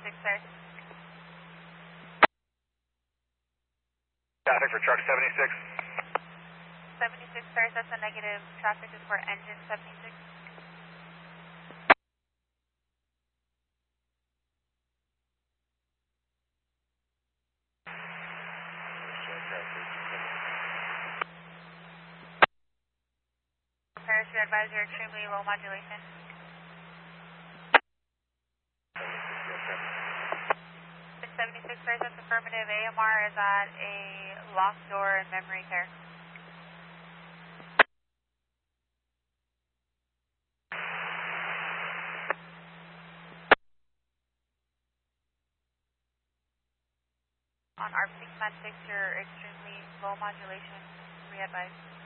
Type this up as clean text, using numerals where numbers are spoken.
sir. Traffic for truck 76. 76, sir, that's a negative. Traffic is for engine 76. Parachute advisor, extremely low modulation. 76, sir, that's affirmative. AMR is at a locked door in memory care. On ARP 696, you're extremely low modulation. Re-advise.